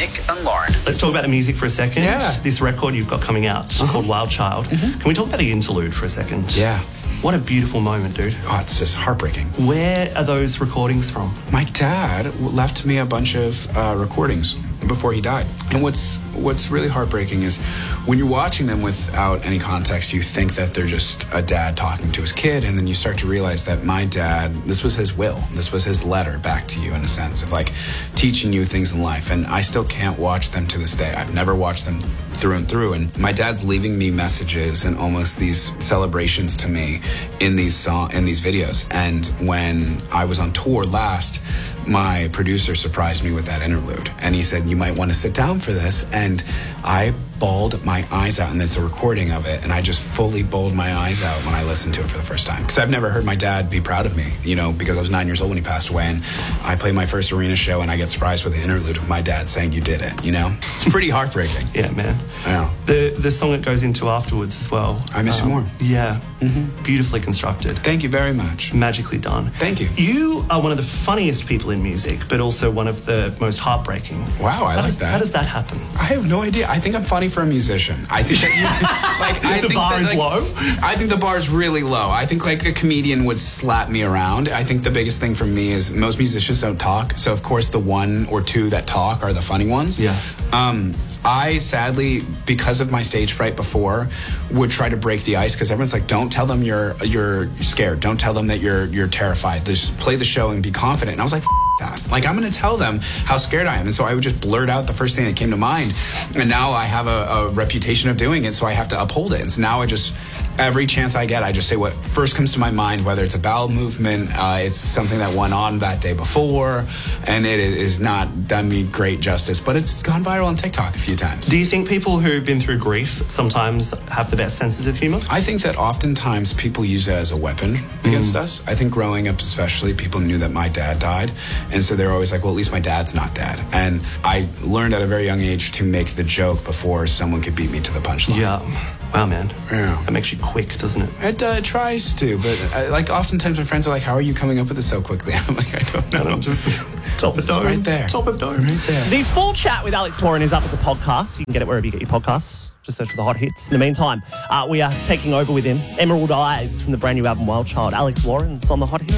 Nick and Lauren. Let's talk about the music for a second. Yeah. This record you've got coming out called Wild Child. Can we talk about the interlude for a second? Yeah. What a beautiful moment, dude. Oh, it's just heartbreaking. Where are those recordings from? My dad left me a bunch of recordings before he died. And what's really heartbreaking is when you're watching them without any context, you think that they're just a dad talking to his kid, and then you start to realize that my dad, this was his will. This was his letter back to you, in a sense of like teaching you things in life. And I still can't watch them to this day. I've never watched them through and through. And my dad's leaving me messages and almost these celebrations to me in these videos. And when I was on tour last, my producer surprised me with that interlude, and he said, you might want to sit down for this. And I bawled my eyes out, and there's a recording of it, and I just fully bawled my eyes out when I listened to it for the first time, because I've never heard my dad be proud of me, because I was 9 years old when he passed away, and I played my first arena show, and I get surprised with the interlude of my dad saying you did it. It's pretty heartbreaking. Yeah, man. Yeah. The song it goes into afterwards as well. I Miss You More. Yeah. Beautifully constructed. Thank you very much. Magically done. Thank you. You are one of the funniest people in music, but also one of the most heartbreaking. Wow, I like that. How does that happen? I have no idea. I think I'm funny for a musician. I think that The bar is low? I think the bar is really low. I think like a comedian would slap me around. I think the biggest thing for me is most musicians don't talk. So of course the one or two that talk are the funny ones. Yeah. I sadly, because of my stage fright before, would try to break the ice, because everyone's like, don't tell them you're scared. Don't tell them that you're terrified. Just play the show and be confident. And I was like, that. Like, I'm going to tell them how scared I am. And so I would just blurt out the first thing that came to mind. And now I have a reputation of doing it, so I have to uphold it. And so now every chance I get, I just say what first comes to my mind, whether it's a bowel movement, it's something that went on that day before, and it is not done me great justice, but it's gone viral on TikTok a few times. Do you think people who've been through grief sometimes have the best senses of humor? I think that oftentimes people use it as a weapon against us. I think growing up especially, people knew that my dad died, and so they're always like, well, at least my dad's not dead. And I learned at a very young age to make the joke before someone could beat me to the punchline. Yeah. Wow, man. Yeah. That makes you quick, doesn't it? It tries to, but oftentimes my friends are like, how are you coming up with this so quickly? I'm like, I don't know. I'm just top of dome. Right there. Top of dome. Right there. The full chat with Alex Warren is up as a podcast. You can get it wherever you get your podcasts. Just search for the hot hits. In the meantime, we are taking over with him. Emerald Eyes from the brand new album Wild Child. Alex Warren, it's on the hot hits.